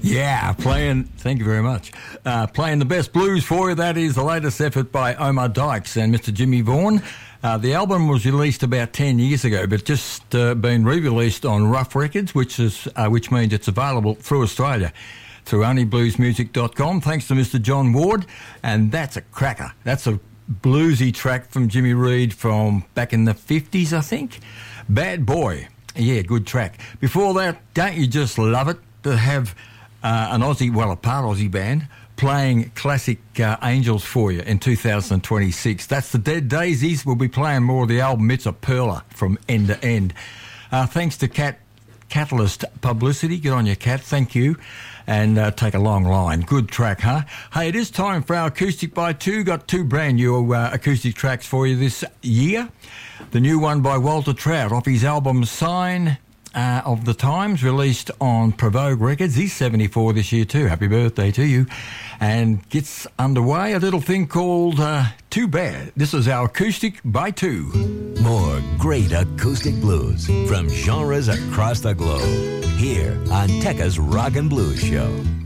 Yeah, thank you very much. Playing the best blues for you, that is the latest effort by Omar Dykes and Mr. Jimmy Vaughan. The album was released about 10 years ago, but just been re-released on Rough Records, which means it's available through Australia, through onlybluesmusic.com, thanks to Mr. John Ward, and that's a cracker. That's a bluesy track from Jimmy Reed from back in the 50s, I think. Bad Boy. Yeah, good track. Before that, don't you just love it to have an Aussie, well, a part Aussie band, playing classic Angels for you in 2026. That's the Dead Daisies. We'll be playing more of the album. It's a perler from end to end. Thanks to Catalyst Publicity. Good on you, Cat. Thank you. And Take a Long Line. Good track, huh? Hey, it is time for our Acoustic by Two. Got two brand new acoustic tracks for you this year. The new one by Walter Trout off his album Sign of the Times, released on Provogue Records. He's 74 this year too. Happy birthday to you. And gets underway a little thing called Too Bad. This is our Acoustic by Two. More great acoustic blues from genres across the globe, here on Tekka's Rock and Blues Show.